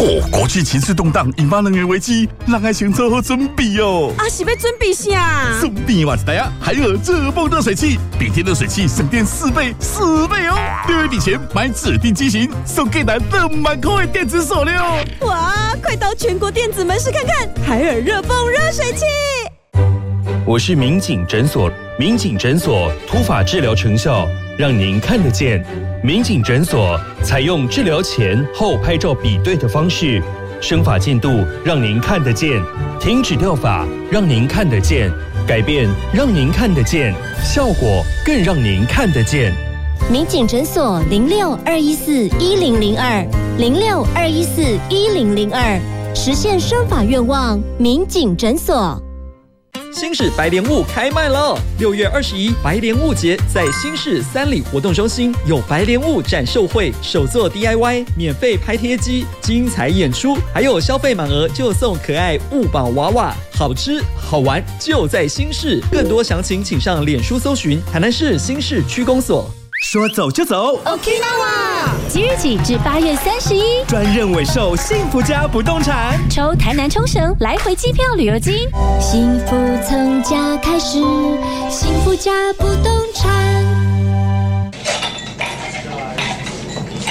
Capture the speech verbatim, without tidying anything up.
哦，国际情绪动荡，引发能源危机，让爱情做好准备哦。 啊，是要准备啥？ 准备哇一台啊，海尔热泵热水器，比天热水器省电四倍，四倍哦！六月底前买指定机型，送给咱两万块的电子锁六。 哇，快到全国电子门市看看海尔热泵热水器。 我是民警诊所，民警诊所突发治疗成效，让您看得见。民警诊所采用治疗前后拍照比对的方式，生发进度让您看得见，停止掉发让您看得见，改变让您看得见，效果更让您看得见。 民警诊所零六二一四一零零二零六二一四一零零二，实现生发愿望，民警诊所。 新式白莲雾开卖了！六月二十一白莲雾节在新市三里活动中心有白莲雾展售会、手作 D I Y、免费拍贴机、精彩演出，还有消费满额就送可爱雾宝娃娃，好吃好玩就在新市。更多详情请上脸书搜寻台南市新市区公所。 说走就走 Okinawa 即日起至八月三十一， 专任委售幸福家不动产， 抽台南冲绳来回机票旅游金，幸福从家开始，幸福家不动产。